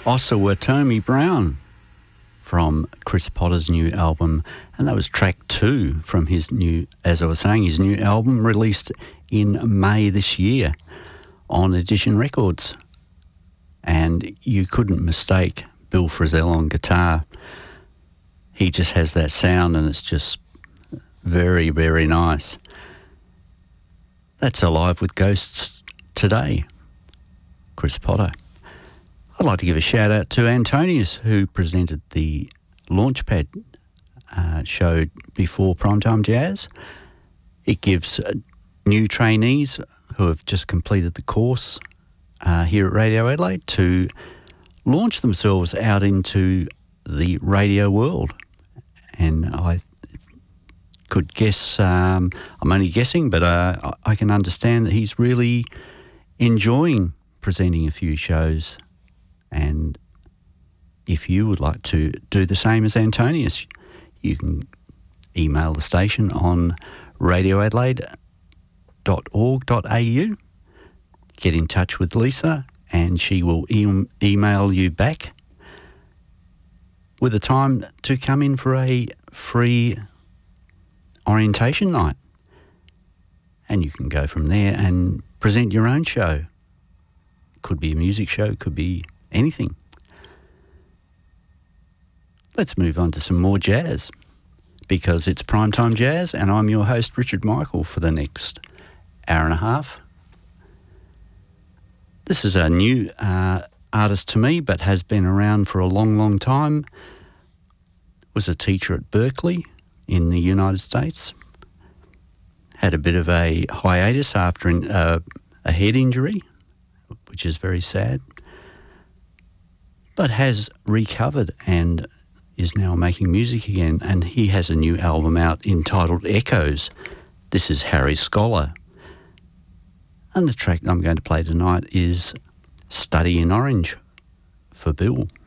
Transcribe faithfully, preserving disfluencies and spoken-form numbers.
Osawatomie Brown from Chris Potter's new album, and that was track two from his new, as I was saying, his new album released in May this year on Edition Records. And you couldn't mistake Bill Frisell on guitar. He just has that sound and it's just very, very nice. That's Alive with Ghosts today, Chris Potter. I'd like to give a shout out to Antonius, who presented the Launchpad uh, show before Primetime Jazz. It gives uh, new trainees who have just completed the course uh, here at Radio Adelaide to launch themselves out into the radio world. And I could guess, um, I'm only guessing, but uh, I can understand that he's really enjoying presenting a few shows. And if you would like to do the same as Antonius, you can email the station on radio adelaide dot org dot a u. Get in touch with Lisa and she will e- email you back with a time to come in for a free orientation night. And you can go from there and present your own show. Could be a music show, could be anything. Let's move on to some more jazz, because it's Primetime Jazz and I'm your host Richard Michael for the next hour and a half. This is a new uh, artist to me, but has been around for a long, long time. Was a teacher at Berkeley in the United States. Had a bit of a hiatus after an, uh, a head injury, which is very sad, but has recovered and is now making music again. And he has a new album out entitled Echoes. This is Harry Scholar. And the track I'm going to play tonight is Study in Orange for Bill.